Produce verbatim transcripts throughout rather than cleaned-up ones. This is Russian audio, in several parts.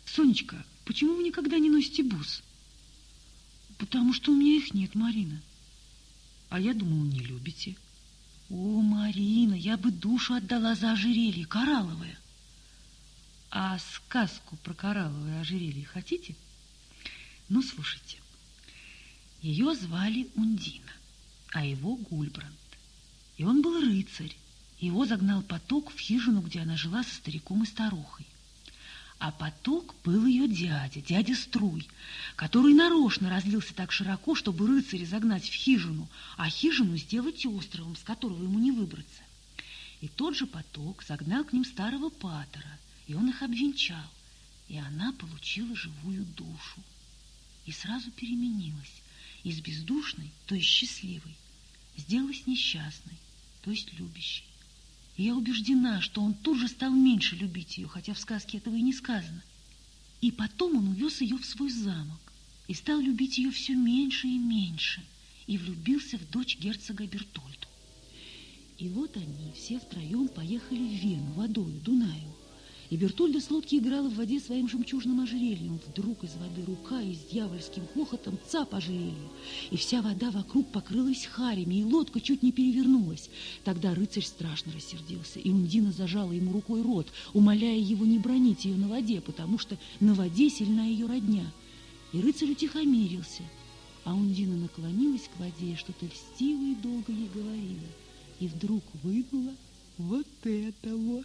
Сонечка, почему вы никогда не носите бус? Потому что у меня их нет, Марина. А я думала, не любите. О, Марина, я бы душу отдала за ожерелье, коралловое. А сказку про коралловое ожерелье хотите? Ну, слушайте. Ее звали Ундина, а его Гульбранд. И он был рыцарь. Его загнал поток в хижину, где она жила со стариком и старухой. А поток был ее дядя, дядя Струй, который нарочно разлился так широко, чтобы рыцаря загнать в хижину, а хижину сделать островом, с которого ему не выбраться. И тот же поток загнал к ним старого патера, и он их обвенчал, и она получила живую душу. И сразу переменилась. Из бездушной, то есть счастливой, сделалась несчастной, то есть любящей. И я убеждена, что он тут же стал меньше любить ее, хотя в сказке этого и не сказано. И потом он увез ее в свой замок и стал любить ее все меньше и меньше, и влюбился в дочь герцога Бертольду. И вот они все втроем поехали в Вену водою, Дунаю. И Бертольда с лодки играла в воде своим жемчужным ожерельем. Вдруг из воды рука и с дьявольским хохотом цап ожерелье. И вся вода вокруг покрылась харями, и лодка чуть не перевернулась. Тогда рыцарь страшно рассердился, и Ундина зажала ему рукой рот, умоляя его не бранить ее на воде, потому что на воде сильна ее родня. И рыцарь утихомирился, а Ундина наклонилась к воде и что-то льстиво и долго ей говорила. И вдруг вынула вот это вот.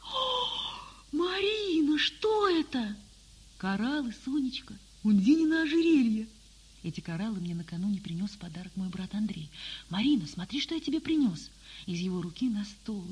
Марина, что это? Кораллы, Сонечка, Ундинина ожерелье. Эти кораллы мне накануне принес в подарок мой брат Андрей. Марина, смотри, что я тебе принес. Из его руки на стол